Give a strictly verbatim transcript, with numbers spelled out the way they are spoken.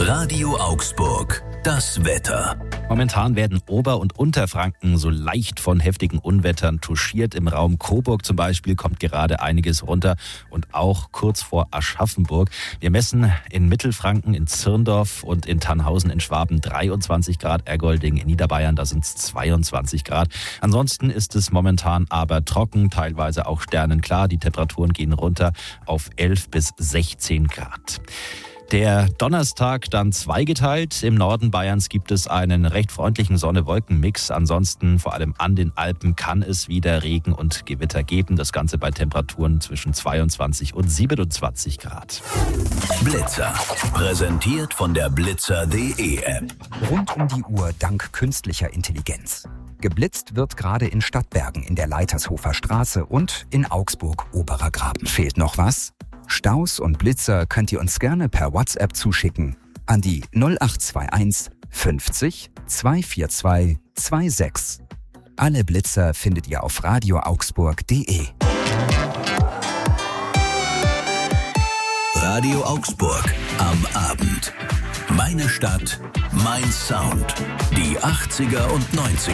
Radio Augsburg, das Wetter. Momentan werden Ober- und Unterfranken so leicht von heftigen Unwettern touchiert. Im Raum Coburg zum Beispiel kommt gerade einiges runter und auch kurz vor Aschaffenburg. Wir messen in Mittelfranken, in Zirndorf und in Tannhausen in Schwaben dreiundzwanzig Grad, Ergolding in Niederbayern, da sind es zweiundzwanzig Grad. Ansonsten ist es momentan aber trocken, teilweise auch sternenklar. Die Temperaturen gehen runter auf elf bis sechzehn Grad. Der Donnerstag dann zweigeteilt. Im Norden Bayerns gibt es einen recht freundlichen Sonne-Wolken-Mix. Ansonsten, vor allem an den Alpen, kann es wieder Regen und Gewitter geben. Das Ganze bei Temperaturen zwischen zweiundzwanzig und siebenundzwanzig Grad. Blitzer. Präsentiert von der Blitzer punkt de App. Rund um die Uhr dank künstlicher Intelligenz. Geblitzt wird gerade in Stadtbergen in der Leitershofer Straße und in Augsburg Oberer Graben. Fehlt noch was? Staus und Blitzer könnt ihr uns gerne per WhatsApp zuschicken an die null acht zwei eins fünfzig zweihundertzweiundvierzig sechsundzwanzig. Alle Blitzer findet ihr auf radio augsburg punkt de. Radio Augsburg am Abend. Meine Stadt, mein Sound. Die achtziger und neunziger.